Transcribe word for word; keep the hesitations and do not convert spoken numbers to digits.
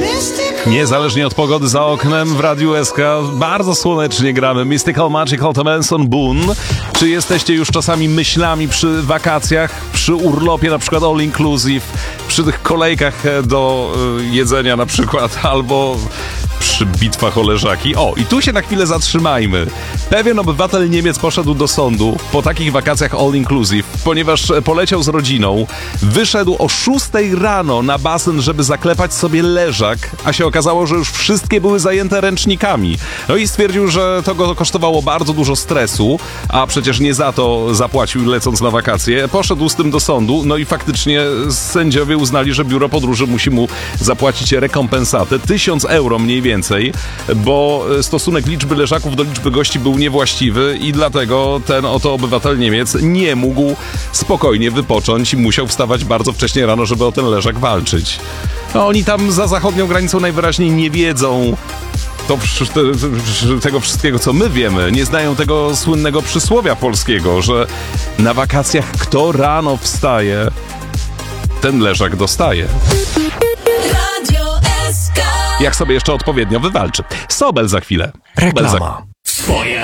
Niezależnie od pogody za oknem w Radiu S K bardzo słonecznie gramy Mystical Magical to Manson Boone. Czy jesteście już czasami myślami przy wakacjach, przy urlopie na przykład all inclusive, przy tych kolejkach do jedzenia na przykład, albo przy bitwach o leżaki? O, i tu się na chwilę zatrzymajmy. Pewien obywatel Niemiec poszedł do sądu po takich wakacjach all inclusive, ponieważ poleciał z rodziną, wyszedł o szóstej rano na basen, żeby zaklepać sobie leżak, a się okazało, że już wszystkie były zajęte ręcznikami. No i stwierdził, że to go kosztowało bardzo dużo stresu, a przecież nie za to zapłacił lecąc na wakacje. Poszedł z tym do sądu, no i faktycznie sędziowie uznali, że biuro podróży musi mu zapłacić rekompensatę tysiąc euro mniej więcej, bo stosunek liczby leżaków do liczby gości był niewłaściwy i dlatego ten oto obywatel Niemiec nie mógł spokojnie wypocząć i musiał wstawać bardzo wcześnie rano, żeby o ten leżak walczyć. No oni tam za zachodnią granicą najwyraźniej nie wiedzą to, te, tego wszystkiego, co my wiemy. Nie znają tego słynnego przysłowia polskiego, że na wakacjach kto rano wstaje, ten leżak dostaje. Jak sobie jeszcze odpowiednio wywalczy. Sobel za chwilę. Reklama. Swoje